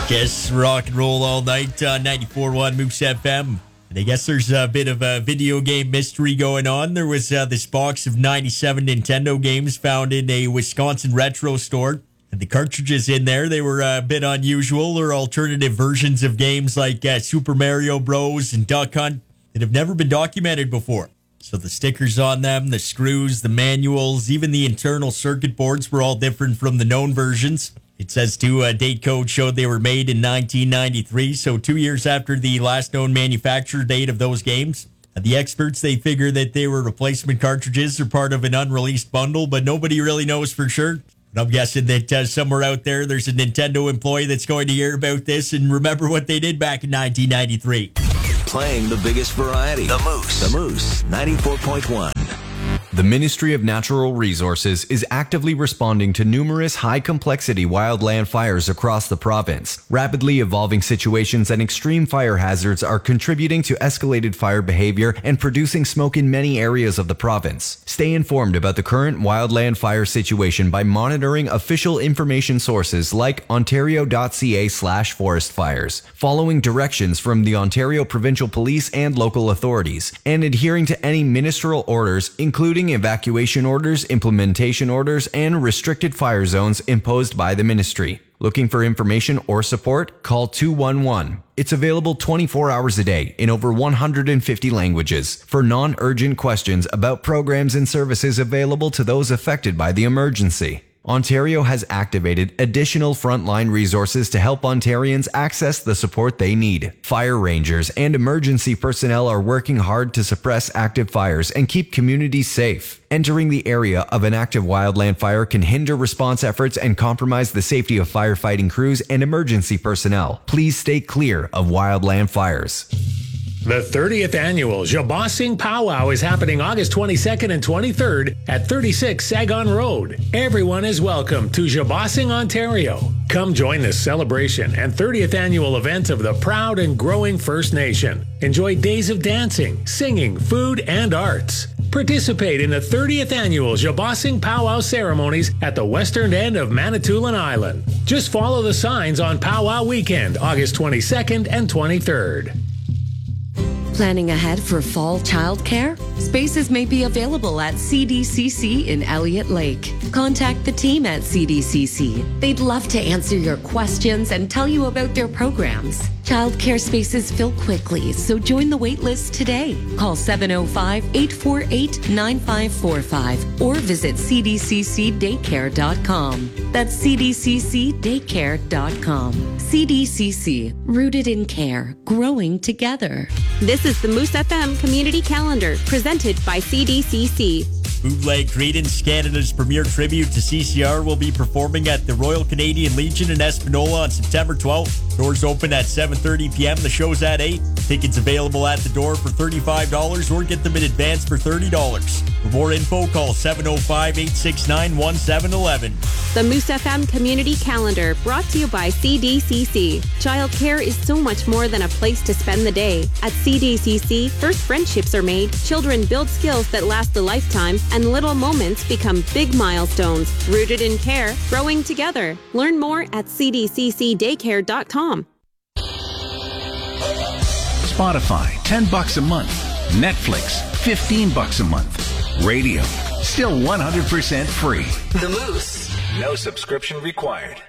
Yes, rock and roll all night on 94.1 Moose FM. And I guess there's a bit of a video game mystery going on. There was this box of 97 Nintendo games found in a Wisconsin retro store. And the cartridges in there, they were a bit unusual, or alternative versions of games like Super Mario Bros. And Duck Hunt that have never been documented before. So the stickers on them, the screws, the manuals, even the internal circuit boards were all different from the known versions. It says, too, a date code showed they were made in 1993, so 2 years after the last known manufacture date of those games. The experts, they figure that they were replacement cartridges or part of an unreleased bundle, but nobody really knows for sure. And I'm guessing that somewhere out there, there's a Nintendo employee that's going to hear about this and remember what they did back in 1993. Playing the biggest variety. The Moose 94.1. The Ministry of Natural Resources is actively responding to numerous high-complexity wildland fires across the province. Rapidly evolving situations and extreme fire hazards are contributing to escalated fire behavior and producing smoke in many areas of the province. Stay informed about the current wildland fire situation by monitoring official information sources like ontario.ca/forest fires, following directions from the Ontario Provincial Police and local authorities, and adhering to any ministerial orders, including evacuation orders, implementation orders, and restricted fire zones imposed by the ministry. Looking for information or support? Call 211. It's available 24 hours a day in over 150 languages for non-urgent questions about programs and services available to those affected by the emergency. Ontario has activated additional frontline resources to help Ontarians access the support they need. Fire rangers and emergency personnel are working hard to suppress active fires and keep communities safe. Entering the area of an active wildland fire can hinder response efforts and compromise the safety of firefighting crews and emergency personnel. Please stay clear of wildland fires. The 30th annual Jabosing Powwow is happening August 22nd and 23rd at 36 Sagon Road. Everyone is welcome to Jabosing, Ontario. Come join the celebration and 30th annual event of the proud and growing First Nation. Enjoy days of dancing, singing, food, and arts. Participate in the 30th annual Jabosing Powwow ceremonies at the western end of Manitoulin Island. Just follow the signs on Powwow Weekend, August 22nd and 23rd. Planning ahead for fall childcare? Spaces may be available at CDCC in Elliott Lake. Contact the team at CDCC. They'd love to answer your questions and tell you about their programs. Childcare spaces fill quickly, so join the wait list today. Call 705-848-9545 or visit cdccdaycare.com. That's cdccdaycare.com. CDCC, rooted in care, growing together. This is the Moose FM Community Calendar, presented by CDCC. Bootleg Credence, Canada's premier tribute to CCR, will be performing at the Royal Canadian Legion in Espanola on September 12th. Doors open at 7:30 p.m. The show's at 8. Tickets available at the door for $35 or get them in advance for $30. For more info, call 705-869-1711. The Moose FM Community Calendar, brought to you by CDCC. Childcare is so much more than a place to spend the day. At CDCC, first friendships are made, children build skills that last a lifetime, and little moments become big milestones. Rooted in care, growing together. Learn more at cdccdaycare.com. Spotify, $10 a month. Netflix, $15 a month. Radio, still 100% free. The Moose. No subscription required.